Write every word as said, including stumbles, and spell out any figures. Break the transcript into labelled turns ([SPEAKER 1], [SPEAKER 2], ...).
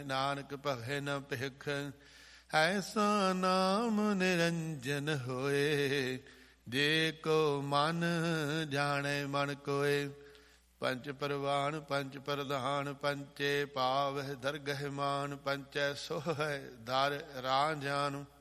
[SPEAKER 1] ਨਾਨਕ ਭਵੈ ਨ ਭਿਖ, ਐਸਾ ਨਾਮ ਨਿਰੰਜਨ ਹੋਏ, ਜੇ ਕੋ ਮਨ ਜਾਣੈ ਮਨ ਕੋਏ। ਪੰਚ ਪਰਵਾਨ ਪੰਚ ਪ੍ਰਧਾਨ, ਪੰਚੇ ਪਾਵਹਿ ਦਰਗਹਿ ਮਾਨ, ਪੰਚੈ ਸੋਹੈ ਦਰ ਰਾਂਝਾਨ।